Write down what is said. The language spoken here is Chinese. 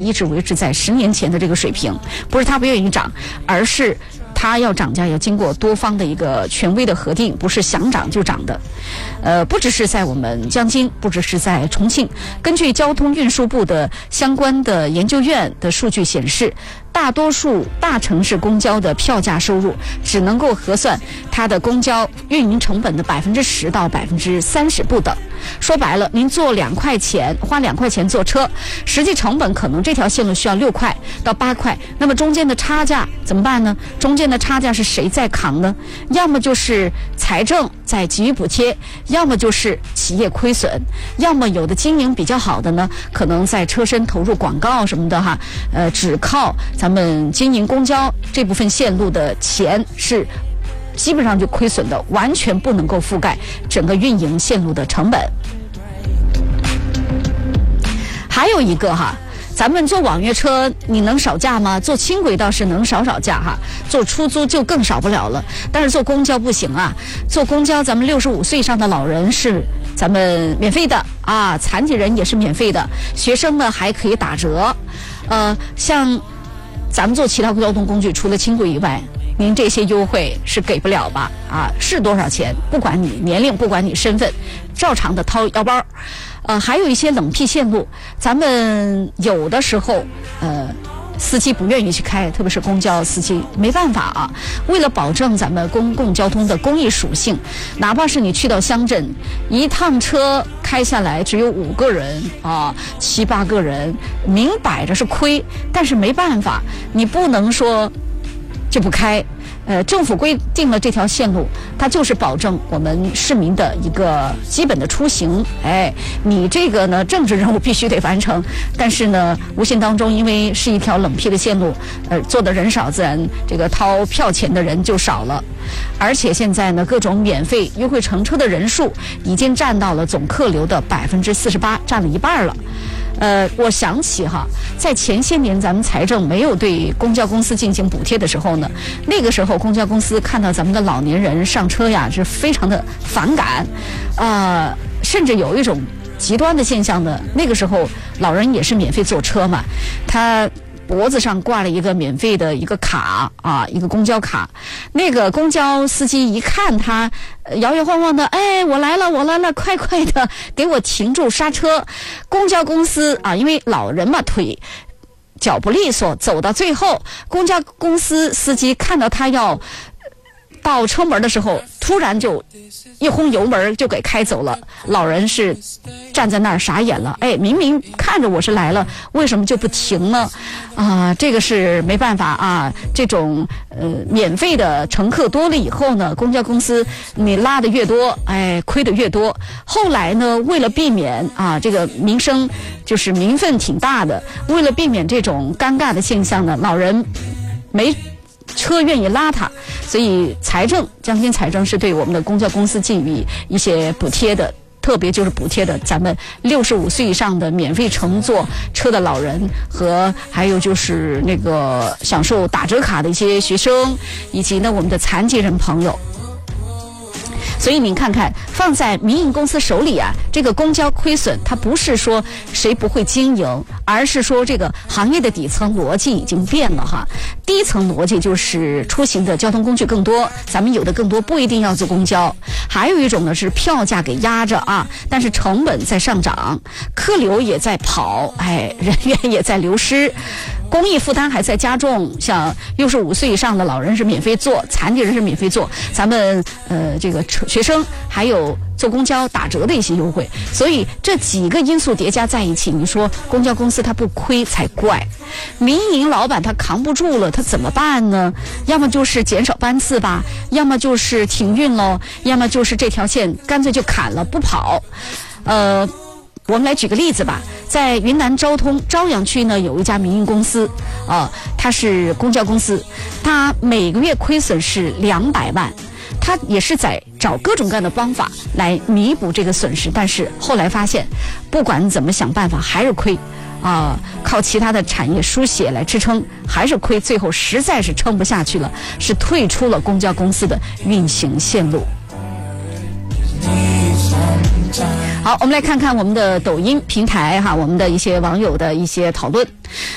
一直维持在10年前的这个水平，不是它不愿意涨，而是它要涨价要经过多方的一个权威的核定，不是想涨就涨的。不只是在我们江津，不只是在重庆，根据交通运输部的相关的研究院的数据显示，大多数大城市公交的票价收入只能够核算它的公交运营成本的10%到30%不等。说白了，您坐2块钱，花2块钱坐车，实际成本可能这条线路需要6块到8块，那么中间的差价怎么办呢？中间的差价是谁在扛呢？要么就是财政在给予补贴，要么就是企业亏损，要么有的经营比较好的呢，可能在车身投入广告什么的哈，只靠咱们经营公交这部分线路的钱是基本上就亏损的，完全不能够覆盖整个运营线路的成本。还有一个哈，咱们坐网约车你能少价吗？坐轻轨倒是能少价哈，坐出租就更少不了了。但是坐公交不行啊，坐公交咱们65岁以上的老人是咱们免费的啊，残疾人也是免费的，学生呢还可以打折。像咱们坐其他交通工具，除了轻轨以外，您这些优惠是给不了吧？啊，是多少钱？不管你年龄，不管你身份，照常的掏腰包。还有一些冷僻线路，咱们有的时候，司机不愿意去开，特别是公交司机，没办法啊。为了保证咱们公共交通的公益属性，哪怕是你去到乡镇，一趟车开下来只有5个人啊，7、8个人，明摆着是亏，但是没办法，你不能说就不开。政府规定了这条线路，它就是保证我们市民的一个基本的出行。你这个呢，政治任务必须得完成，但是呢，无形当中因为是一条冷僻的线路，坐的人少，自然这个掏票钱的人就少了。而且现在呢，各种免费优惠乘车的人数已经占到了总客流的48%，占了一半了。我想起哈，在前些年咱们财政没有对公交公司进行补贴的时候呢，那个时候公交公司看到咱们的老年人上车呀，是非常的反感，甚至有一种极端的现象呢。那个时候老人也是免费坐车嘛，他脖子上挂了一个免费的一个卡啊，一个公交卡。那个公交司机一看他摇摇晃晃的，我来了，快的给我停住刹车。公交公司啊，因为老人嘛，脚不利索，走到最后，公交公司司机看到他要到车门的时候，突然就一轰油门就给开走了。老人是站在那儿傻眼了，明明看着我是来了，为什么就不停呢？这个是没办法啊。这种免费的乘客多了以后呢，公交公司你拉的越多，亏的越多。后来呢，为了避免这个民生就是民愤挺大的，为了避免这种尴尬的现象呢，老人没车愿意拉他，所以江津财政是对我们的公交公司给予一些补贴的，特别就是补贴的咱们65岁以上的免费乘坐车的老人，和还有就是那个享受打折卡的一些学生，以及呢我们的残疾人朋友。所以您看看，放在民营公司手里啊，这个公交亏损，它不是说谁不会经营，而是说这个行业的底层逻辑已经变了哈。第一层逻辑就是出行的交通工具更多，咱们有的更多，不一定要坐公交。还有一种呢是票价给压着啊，但是成本在上涨，客流也在跑，人员也在流失。公益负担还在加重，像65岁以上的老人是免费坐，残疾人是免费坐，咱们这个学生还有坐公交打折的一些优惠，所以这几个因素叠加在一起，你说公交公司它不亏才怪。民营老板他扛不住了，他怎么办呢？要么就是减少班次吧，要么就是停运喽，要么就是这条线干脆就砍了不跑。我们来举个例子吧，在云南昭通朝阳区呢，有一家民营公司，它是公交公司，它每个月亏损是200万，它也是在找各种各样的方法来弥补这个损失，但是后来发现，不管怎么想办法还是亏，靠其他的产业输血来支撑还是亏，最后实在是撑不下去了，是退出了公交公司的运行线路。好，我们来看看我们的抖音平台哈，我们的一些网友的一些讨论。